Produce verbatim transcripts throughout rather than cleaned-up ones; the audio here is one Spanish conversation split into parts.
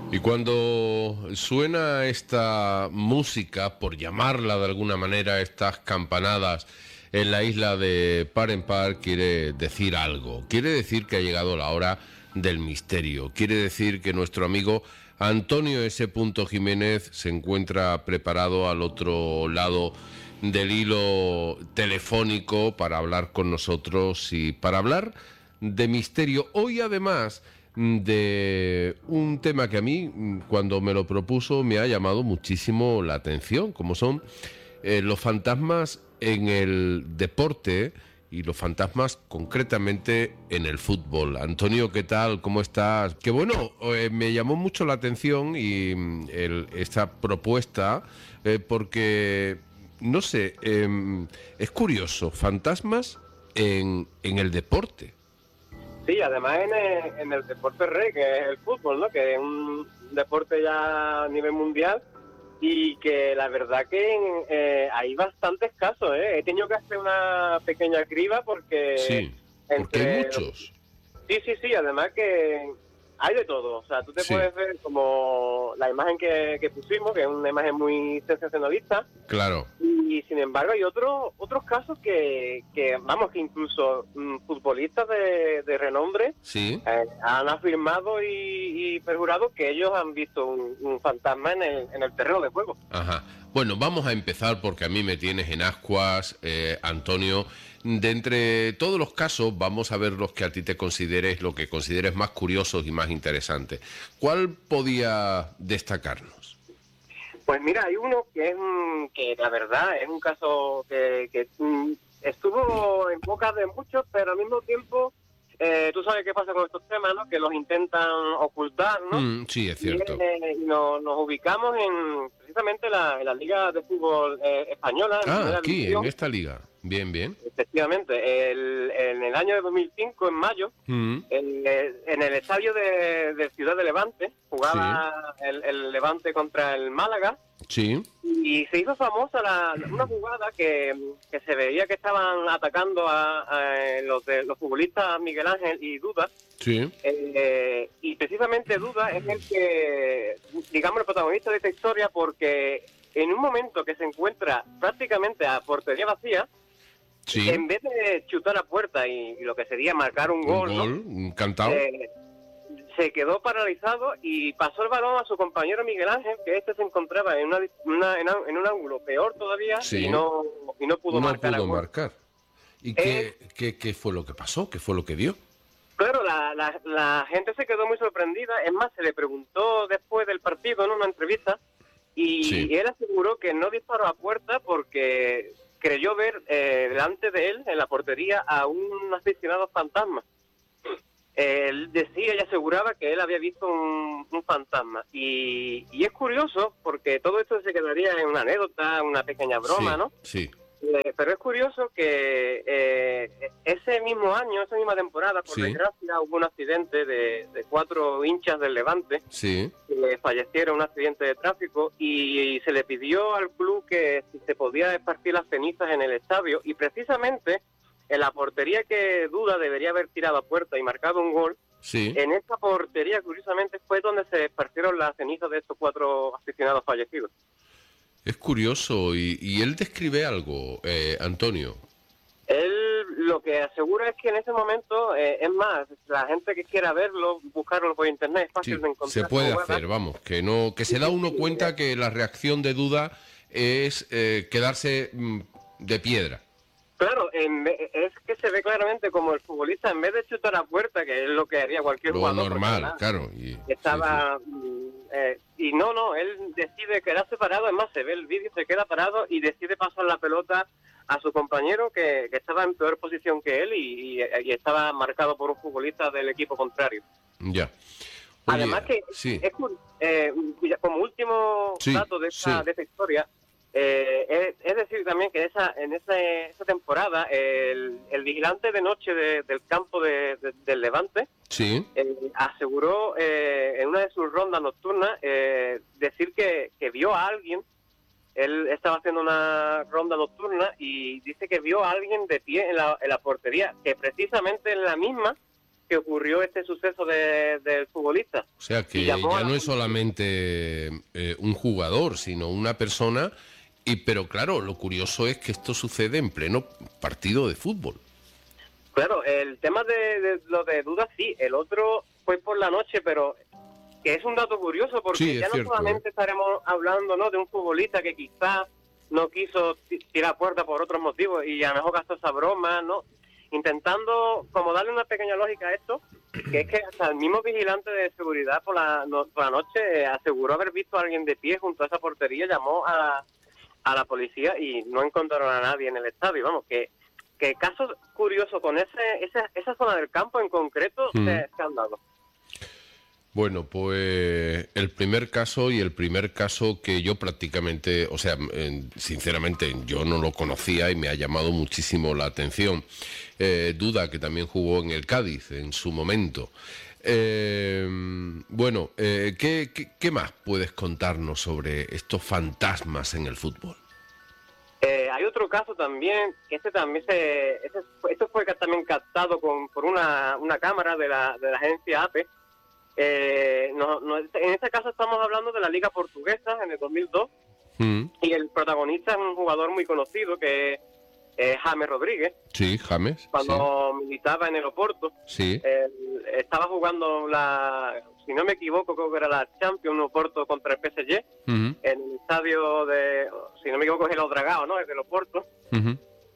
Y cuando suena esta música, por llamarla de alguna manera, estas campanadas en la isla de Par en Par, quiere decir algo. Quiere decir que ha llegado la hora del misterio. Quiere decir que nuestro amigo Antonio S. Jiménez se encuentra preparado al otro lado del hilo telefónico para hablar con nosotros y para hablar de misterio. Hoy, además, de un tema que a mí, cuando me lo propuso, me ha llamado muchísimo la atención, como son eh, los fantasmas en el deporte y los fantasmas concretamente en el fútbol. Antonio, ¿qué tal? ¿Cómo estás? Que bueno, eh, me llamó mucho la atención y el, esta propuesta eh, porque, no sé, eh, es curioso, fantasmas en, en el deporte. Sí, además en el, en el deporte rey, que es el fútbol, ¿no? Que es un deporte ya a nivel mundial y que la verdad que eh, hay bastantes casos, ¿eh? He tenido que hacer una pequeña criba porque... Sí, porque entre... hay muchos. Sí, sí, sí, además que hay de todo. O sea, tú te Sí. puedes ver como la imagen que, que pusimos, que es una imagen muy sensacionalista. Claro. Y sin embargo hay otros otros casos que, que, vamos, que incluso mmm, futbolistas de, de renombre Sí. eh, han afirmado y, y perjurado que ellos han visto un, un fantasma en el, en el terreno de juego. Ajá. Bueno, vamos a empezar porque a mí me tienes en ascuas, eh, Antonio. De entre todos los casos, vamos a ver los que a ti te consideres, lo que consideres más curiosos y más interesantes. ¿Cuál podía destacarnos? Pues mira, hay uno que es que la verdad es un caso que, que mm, estuvo en boca de muchos, pero al mismo tiempo eh, tú sabes qué pasa con estos temas, ¿no? Que los intentan ocultar, ¿no? Mm, sí, es cierto. Y, eh, nos, nos ubicamos en precisamente la, en la Liga de Fútbol eh, Española. En Ah, aquí, división. en esta liga. Bien, bien. Efectivamente, el, en el año de dos mil cinco, en mayo, Mm. el, en el estadio de, de Ciudad de Levante, jugaba sí. el, el Levante contra el Málaga. Sí. Y se hizo famosa la, una jugada que, que se veía que estaban atacando a, a los, de, los futbolistas Miguel Ángel y Duda. Sí. Eh, y precisamente Duda es el que, digamos, el protagonista de esta historia, porque en un momento que se encuentra prácticamente a portería vacía, sí. en vez de chutar a puerta y, y lo que sería marcar un, un gol, gol ¿no? cantado. Eh, se quedó paralizado y pasó el balón a su compañero Miguel Ángel, que este se encontraba en una, una en un ángulo peor todavía sí. y no y no pudo no marcar. Pudo marcar. ¿Y eh, qué, qué, qué fue lo que pasó? ¿Qué fue lo que dio? Claro, la, la, la gente se quedó muy sorprendida. Es más, se le preguntó después del partido en una entrevista y, sí. y él aseguró que no disparó a puerta porque creyó ver eh, delante de él, en la portería, a un aficionado fantasma. Él decía y aseguraba que él había visto un, un fantasma. Y, y es curioso porque todo esto se quedaría en una anécdota, una pequeña broma, sí, ¿no? Sí. Eh, pero es curioso que eh, ese mismo año, esa misma temporada, por sí. desgracia, hubo un accidente de, de cuatro hinchas del Levante. Sí. Que fallecieron en un accidente de tráfico y, y se le pidió al club que si se podía esparcir las cenizas en el estadio. Y precisamente en la portería que Duda debería haber tirado a puerta y marcado un gol, sí. en esa portería, curiosamente, fue donde se esparcieron las cenizas de estos cuatro aficionados fallecidos. Es curioso, y, y él describe algo, eh, Antonio. Él lo que asegura es que en ese momento, eh, es más, la gente que quiera verlo, buscarlo por internet, es fácil sí, de encontrar. Se puede hacer, vamos, que no que se da uno cuenta que la reacción de Duda es eh, quedarse mm, de piedra. Claro, en, es que se ve claramente como el futbolista, en vez de chutar a puerta, que es lo que haría cualquier lo jugador. normal, nada, claro. Y, estaba... sí, sí. Eh, y no, no, él decide quedarse parado, es más, se ve el vídeo, se queda parado y decide pasar la pelota a su compañero que, que estaba en peor posición que él y, y, y estaba marcado por un futbolista del equipo contrario. Ya. Oye, además que, sí. es, eh, como último sí, dato de esta, sí. de esta historia, Eh, es, es decir también que esa en esa, esa temporada el, el vigilante de noche de, del campo de, de, del Levante sí. eh, aseguró eh, en una de sus rondas nocturnas eh, decir que, que vio a alguien. Él estaba haciendo una ronda nocturna y dice que vio a alguien de pie en la, en la portería, que precisamente en la misma que ocurrió este suceso de, del futbolista. O sea que ya no es solamente eh, un jugador, sino una persona, y pero claro, lo curioso es que esto sucede en pleno partido de fútbol. Claro, el tema de, de lo de dudas sí, el otro fue por la noche, pero que es un dato curioso porque sí, ya no cierto, solamente ¿eh? estaremos hablando, ¿no?, de un futbolista que quizás no quiso t- tirar puerta por otros motivos y a lo mejor gastó esa broma, ¿no? Intentando como darle una pequeña lógica a esto, que es que hasta el mismo vigilante de seguridad por la, no, por la noche eh, aseguró haber visto a alguien de pie junto a esa portería, llamó a, a la policía y no encontraron a nadie en el estadio. Vamos, que, que casos curiosos con ese, esa, esa zona del campo en concreto Mm. se, se han dado. Bueno, pues el primer caso y el primer caso que yo prácticamente, o sea, eh, sinceramente yo no lo conocía y me ha llamado muchísimo la atención. Eh, Duda, que también jugó en el Cádiz en su momento. Eh, bueno, eh, ¿qué, qué, ¿qué más puedes contarnos sobre estos fantasmas en el fútbol? Eh, hay otro caso también, que este también se, este, esto fue también captado con, por una, una cámara de la, de la agencia A P E. Eh, no, no, en este caso estamos hablando de la Liga Portuguesa en el dos mil dos, Mm. y el protagonista es un jugador muy conocido que es eh, James Rodríguez. Sí, James. Cuando militaba en el Oporto, Sí. él estaba jugando la, si no me equivoco, creo que era la Champions Oporto contra el P S G, Sí. Uh-huh. en el estadio de, si no me equivoco, es el Odragao, ¿no? Es del Oporto. Uh-huh.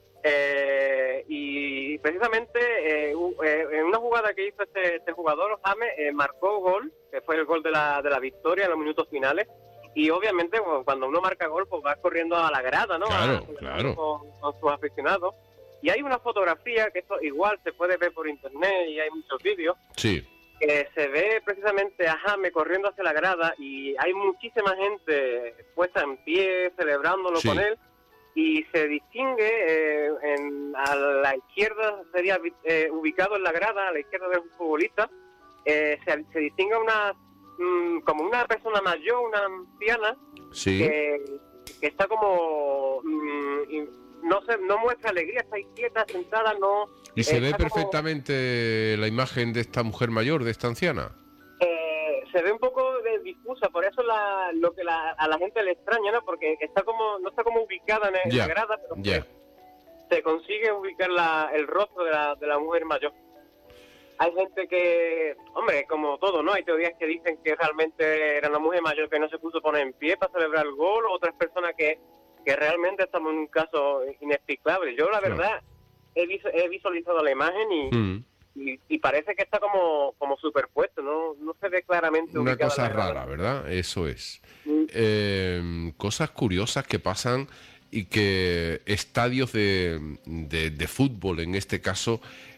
Eh, y precisamente eh, u- eh, en una jugada que hizo este, este jugador, James, eh, marcó gol, que fue el gol de la, de la victoria en los minutos finales. Y obviamente, bueno, cuando uno marca gol, pues va corriendo a la grada, ¿no? Claro, A- claro. Con, con sus aficionados. Y hay una fotografía que esto igual se puede ver por internet y hay muchos vídeos, Sí. que se ve precisamente a James corriendo hacia la grada y hay muchísima gente puesta en pie celebrándolo Sí. con él, y se distingue eh, en, a la izquierda, sería eh, ubicado en la grada, a la izquierda del futbolista, eh, se, se distingue una mm, como una persona mayor, una anciana, Sí. que, que está como mm, y no se, no muestra alegría, está quieta, sentada, no. ¿Y se eh, ve está como- perfectamente la imagen de esta mujer mayor, de esta anciana? Eh, se ve un poco de difusa, por eso la, lo que la, a la gente le extraña, ¿no? Porque está como no está como ubicada en, en Ya, la grada, pero ya. se, se consigue ubicar la, el rostro de la, de la mujer mayor. Hay gente que, hombre, como todo, ¿no? Hay teorías que dicen que realmente era una mujer mayor que no se puso a poner en pie para celebrar el gol, otras personas que, que realmente estamos en un caso inexplicable. Yo, la Claro. verdad, he, vis- he visualizado la imagen y... Mm. Y, y parece que está como como superpuesto, no no se ve claramente Una ubicada cosa la grada. rara, ¿verdad? Eso es. Mm. Eh, cosas curiosas que pasan y que estadios de, de, de fútbol, en este caso,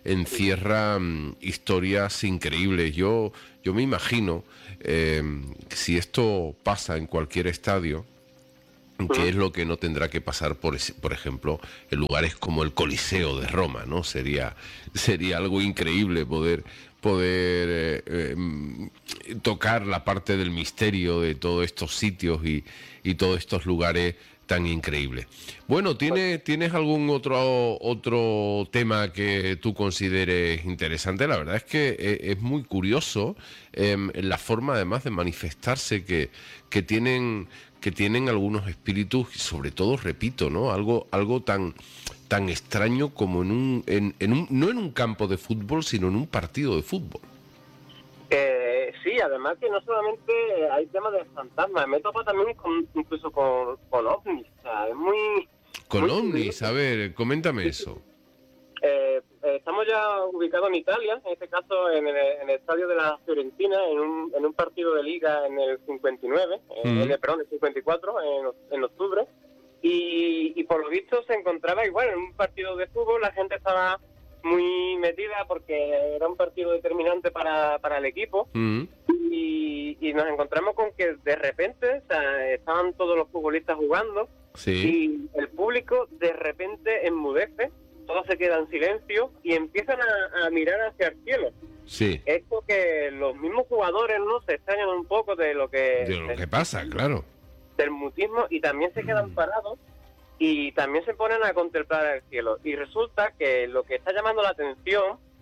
encierran historias increíbles. Yo, yo me imagino, eh, si esto pasa en cualquier estadio, que es lo que no tendrá que pasar, por, ese- por ejemplo, en lugares como el Coliseo de Roma, ¿no? Sería, sería algo increíble poder, poder eh, eh, tocar la parte del misterio de todos estos sitios y, y todos estos lugares tan increíbles. Bueno, ¿tiene, ¿tienes algún otro, otro tema que tú consideres interesante? La verdad es que eh, es muy curioso eh, la forma además de manifestarse que, que tienen que tienen algunos espíritus, y sobre todo, repito, ¿no? Algo, algo tan, tan extraño como en un, en, en un, no en un campo de fútbol, sino en un partido de fútbol. Eh, sí, además que no solamente hay temas de fantasmas, me topa también con, incluso con, con ovnis, o sea, es muy... Con muy ovnis, curioso. a ver, coméntame eso. Eh, eh, estamos ya ubicados en Italia, en este caso en el, en el estadio de la Fiorentina, en un, en un partido de liga en el cincuenta y nueve, en, Mm. en el, perdón, el cincuenta y cuatro, en, en octubre, y, y por lo visto se encontraba igual en un partido de fútbol, la gente estaba muy metida porque era un partido determinante para, para el equipo, Mm, y, y nos encontramos con que de repente, o sea, estaban todos los futbolistas jugando, sí, y el público de repente enmudece, todos se quedan en silencio y empiezan a, a mirar hacia el cielo. sí, Es porque los mismos jugadores no se extrañan un poco de lo que, de lo que pasa, claro. del mutismo, y también se quedan parados y también se ponen a contemplar el cielo. Y resulta que lo que está llamando la atención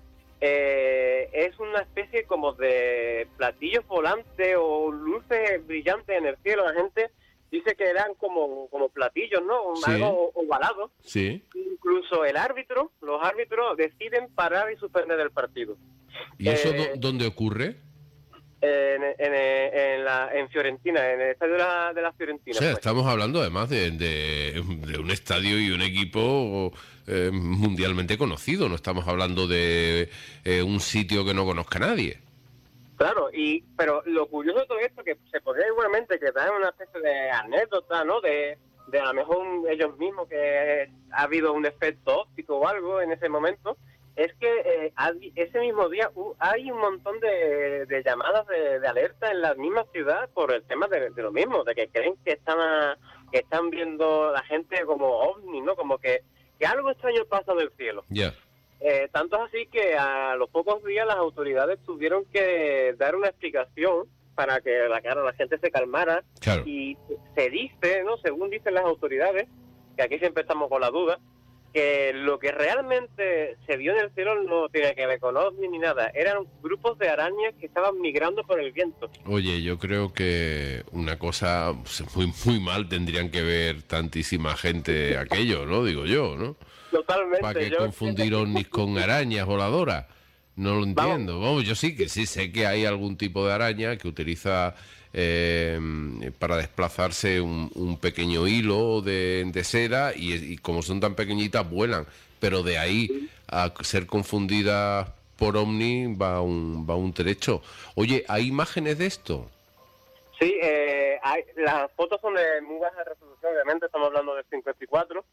eh, es una especie como de platillos volantes o luces brillantes en el cielo. La gente dice que eran como, como platillos, ¿no? Sí. Algo ovalado. Sí. Incluso el árbitro, los árbitros deciden parar y suspender el partido. ¿Y eso Eh, dó- dónde ocurre? En, en, en, la, en Fiorentina, en el estadio de la, de la O Fiorentina. sea, pues. estamos hablando además de, de- de un estadio y un equipo eh, mundialmente conocido. No estamos hablando de eh, un sitio que no conozca a nadie. Claro, y pero lo curioso de todo esto que se podría igualmente quedar en una especie de anécdota, ¿no? De, de a lo mejor ellos mismos que ha habido un efecto óptico o algo en ese momento, es que eh, ese mismo día uh, hay un montón de, de llamadas de, de alerta en la misma ciudad por el tema de, de lo mismo, de que creen que están a, que están viendo la gente como ovni, ¿no? Como que, que algo extraño pasa del cielo. Ya. Yeah. Eh, tanto es así que a los pocos días las autoridades tuvieron que dar una explicación para que la, claro, la gente se calmara. Claro. Y se dice, ¿no? Según dicen las autoridades, que aquí siempre estamos con la duda, que lo que realmente se vio en el cielo no tiene que ver con ovni ni nada. Eran grupos de arañas que estaban migrando por el viento. Oye, yo creo que una cosa muy, muy mal tendrían que ver tantísima gente aquello, ¿no? Digo yo, ¿no? Totalmente. ¿Para qué yo... confundir ovnis con arañas voladoras? No lo entiendo. Vamos. Vamos, yo sí que sí sé que hay algún tipo de araña que utiliza eh, para desplazarse un, un pequeño hilo de, de seda y, y como son tan pequeñitas vuelan. Pero de ahí a ser confundidas por ovni va un, va un trecho. Oye, ¿hay imágenes de esto? Sí, eh, hay, las fotos son de muy baja resolución, obviamente estamos hablando de cincuenta y cuatro,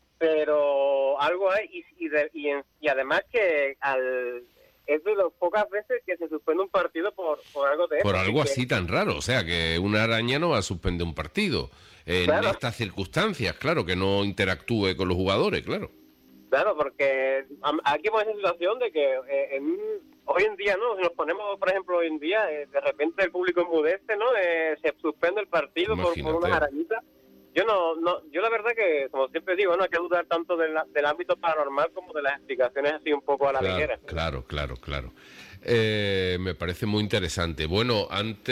pero algo hay y, y, de, y, en, y además que al... es de las pocas veces que se suspende un partido por, por algo de Por eso. algo que, así tan raro, o sea, que una araña no va a suspender un partido. En claro. estas circunstancias, claro, que no interactúe con los jugadores, claro. Claro, porque aquí por esa situación de que eh, en, hoy en día, ¿no? Si nos ponemos, por ejemplo, hoy en día, eh, de repente el público enmudece, ¿no? Eh, se suspende el partido por, por unas arañitas. Yo no, no, yo la verdad que, como siempre digo, no hay que dudar tanto del, del ámbito paranormal como de las explicaciones así un poco a la claro, ligera. Claro, claro, claro. Eh, me parece muy interesante. Bueno, antes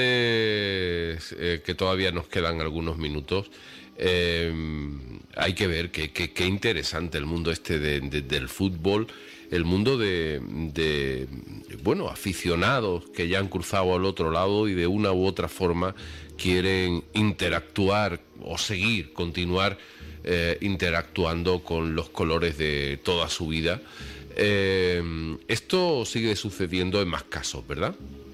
eh, que todavía nos quedan algunos minutos, eh, hay que ver que, que, que interesante el mundo este de, de, del fútbol, el mundo de, de, bueno, aficionados que ya han cruzado al otro lado y de una u otra forma quieren interactuar o seguir, continuar eh, interactuando con los colores de toda su vida. Eh, esto sigue sucediendo en más casos, ¿verdad?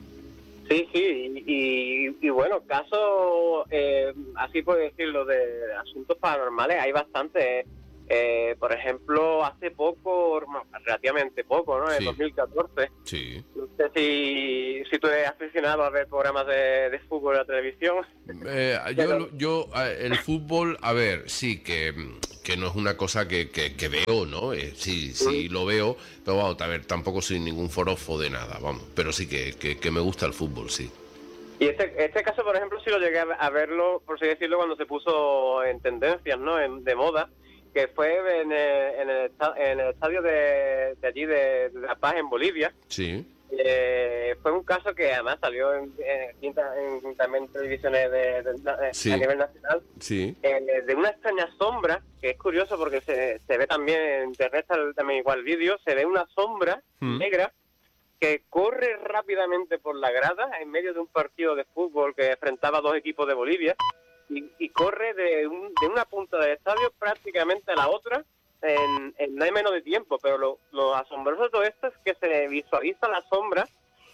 Sí, sí, y, y, y bueno, casos, eh, así por decirlo, de asuntos paranormales hay bastantes. Eh, por ejemplo, hace poco, relativamente poco, ¿no? En sí. dos mil catorce. Sí. No sé si, si tú eres aficionado a ver programas de, de fútbol en la televisión. Eh, yo, Pero... yo, el fútbol, a ver, sí, que, que no es una cosa que, que, que veo, ¿no? Eh, sí, sí, lo veo, pero vamos, a ver, tampoco soy ningún forofo de nada, vamos. Pero sí que, que, que me gusta el fútbol, sí. Y este, este caso, por ejemplo, sí lo llegué a verlo, por así decirlo, cuando se puso en tendencias, ¿no? En, de moda, que fue en el, en el, en el estadio de, de allí de, de La Paz, en Bolivia. Sí. Eh, fue un caso que además salió en, en, en también televisiones de, de, de, sí. a nivel nacional. Sí. Eh, de una extraña sombra, que es curioso porque se, se ve también en internet, también igual vídeo, se ve una sombra mm. negra que corre rápidamente por la grada en medio de un partido de fútbol que enfrentaba a dos equipos de Bolivia. Y, y corre de, un, de una punta del estadio prácticamente a la otra en, en no hay menos de tiempo, pero lo, lo asombroso de todo esto es que se visualiza la sombra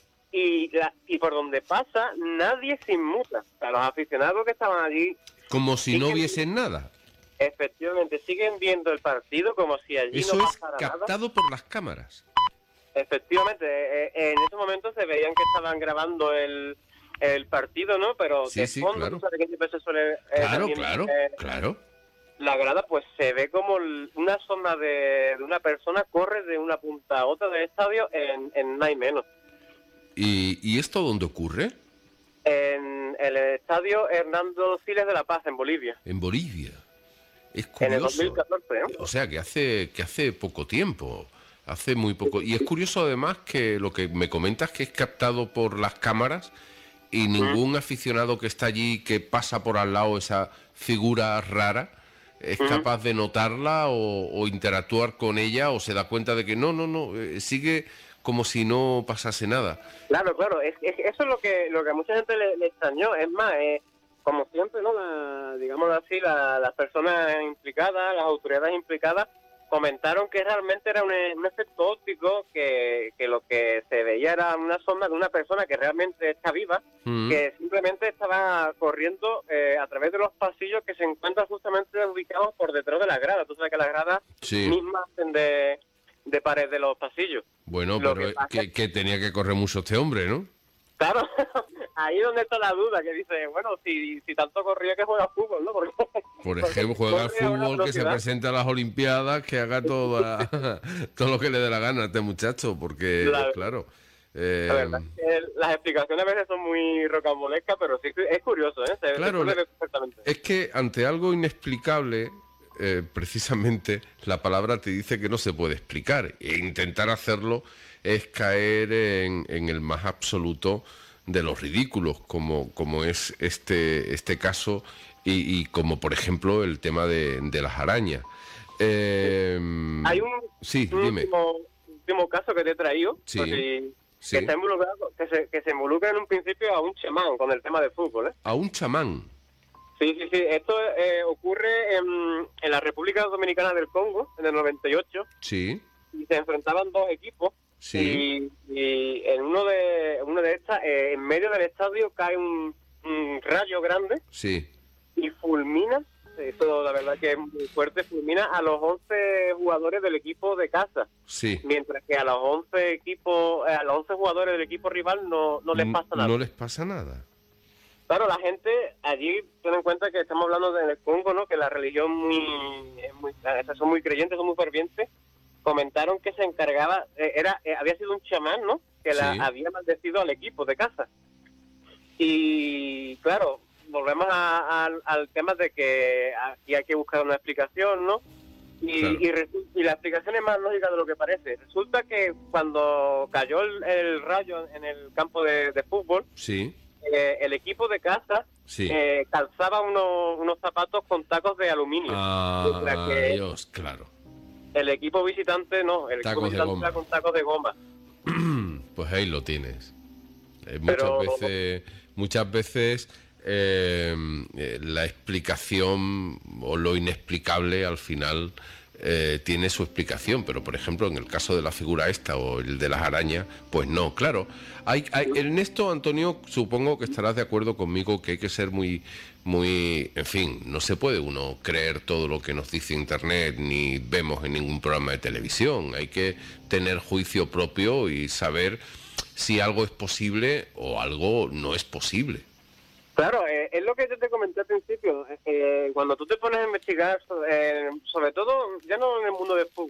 y, la, y por donde pasa nadie se inmuta. O sea, los aficionados que estaban allí... Como si siguen, no viesen nada. Efectivamente, siguen viendo el partido como si allí Eso no es pasara captado nada. por las cámaras. Efectivamente, eh, en ese momento se veían que estaban grabando el... el partido, ¿no? Pero sí, de sí, fondo, claro. ¿sabes que siempre se suele... Eh, claro, también, claro, eh, claro. La grada, pues se ve como una sombra de, de una persona corre de una punta a otra del estadio en, en nada y menos. ¿Y, ¿Y esto dónde ocurre? En el estadio Hernando Siles de La Paz, en Bolivia. En Bolivia. Es curioso. En el dos mil catorce, ¿eh? O sea, que hace, que hace poco tiempo. Hace muy poco. Y es curioso además que lo que me comentas que es captado por las cámaras y ningún aficionado que está allí, que pasa por al lado esa figura rara, es capaz de notarla o, o interactuar con ella, o se da cuenta de que no, no, no, eh, sigue como si no pasase nada. Claro, claro, es, es- eso es lo que lo que a mucha gente le, le extrañó. Es más, eh, como siempre, ¿no? La, digamos así, la- las personas implicadas, las autoridades implicadas, comentaron que realmente era un, un efecto óptico, que, que lo que se veía era una sombra de una persona que realmente está viva, Mm, que simplemente estaba corriendo eh, a través de los pasillos que se encuentran justamente ubicados por detrás de la grada. Tú sabes que las gradas sí, mismas hacen de, de pared de los pasillos. bueno, Lo pero que eh, pasa, que, que tenía que correr mucho este hombre, ¿no? claro, ahí es donde está la duda, que dice, bueno, si, si tanto corría, que juega fútbol, ¿no? Porque, Por porque ejemplo, juega al corre a una fútbol, que se velocidad. presente a las Olimpiadas, que haga toda, todo lo que le dé la gana a este muchacho, porque, La, claro, la eh, verdad es que las explicaciones a veces son muy rocambolescas, pero sí es curioso, ¿eh? Se, se claro, puede le- ver perfectamente. es que ante algo inexplicable, eh, precisamente la palabra te dice que no se puede explicar, e intentar hacerlo es caer en, en el más absoluto de los ridículos, como, como es este, este caso y, y como por ejemplo el tema de, de las arañas. Eh, Hay un, sí, un dime. último, último caso que te he traído, Sí, por si- sí. que está involucrado, que se, que se involucra en un principio a un chamán con el tema de fútbol, ¿eh? A un chamán. Sí, sí, sí. Esto eh, ocurre en, en la República Dominicana del Congo, en el noventa y ocho, Sí, y se enfrentaban dos equipos. sí, Y, y en uno de uno de estas, eh, en medio del estadio cae un, un rayo grande sí, y fulmina, eso la verdad que es muy fuerte, fulmina a los once jugadores del equipo de casa, sí. mientras que a los once equipos, eh, a los once jugadores del equipo rival no, no les N- pasa nada. No les pasa nada. Claro, la gente allí, ten en cuenta que estamos hablando del Congo, ¿no? Que la religión muy, es muy, esas son muy creyentes, son muy fervientes. Comentaron que se encargaba, eh, era, eh, había sido un chamán, ¿no? Que la Sí. había maldecido al equipo de casa. Y claro, volvemos a- a- al tema de que aquí hay que buscar una explicación, ¿no? Y, Claro. y, resu- y la explicación es más lógica de lo que parece. Resulta que cuando cayó el, el rayo en el campo de, de fútbol, Sí, eh, el equipo de casa sí. eh, calzaba unos, unos zapatos con tacos de aluminio. Mientras Ah, que Dios, claro. el equipo visitante no, el Tacos de equipo visitante goma. era con tacos de goma. Pues ahí lo tienes. Eh, muchas Pero- veces, muchas veces eh, eh, la explicación o lo inexplicable al final eh, tiene su explicación, pero por ejemplo en el caso de la figura esta o el de las arañas, pues no, claro. Hay, hay, en esto, Antonio, supongo que estarás de acuerdo conmigo que hay que ser muy, muy, en fin, no se puede uno creer todo lo que nos dice Internet ni vemos en ningún programa de televisión. Hay que tener juicio propio y saber si algo es posible o algo no es posible. Claro, eh, es lo que yo te comenté al principio. Eh, cuando tú te pones a investigar, so- eh, sobre todo, ya no en el mundo del fútbol,